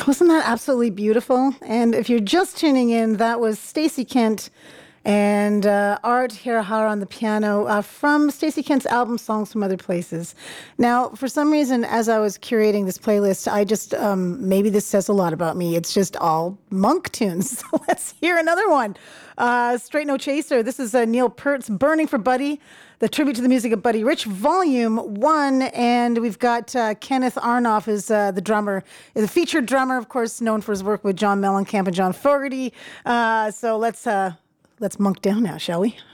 Wasn't that absolutely beautiful? And if you're just tuning in, that was Stacey Kent and Art Hirahara on the piano from Stacey Kent's album Songs from Other Places. Now, for some reason, as I was curating this playlist, I just, maybe this says a lot about me. It's just all monk tunes. So let's hear another one. Straight No Chaser. This is Neil Peart's Burning for Buddy, the tribute to the music of Buddy Rich, Volume 1. And we've got Kenneth Arnoff is the drummer, the featured drummer, of course, known for his work with John Mellencamp and John Fogerty. So let's monk down now, shall we?